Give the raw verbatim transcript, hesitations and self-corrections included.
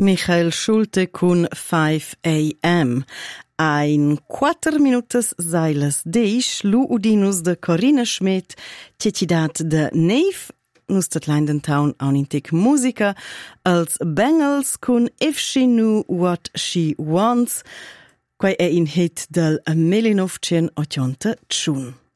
Michael Schulte con five a m. Ein quattro minutos seiles deisch, lu udinus de Corinna Schmidt, tetidat de Neif, nus dat Leindentown an intik musica, als Bengals con If She Knew What She Wants, quai è in hit del millinovecentottanta tschun.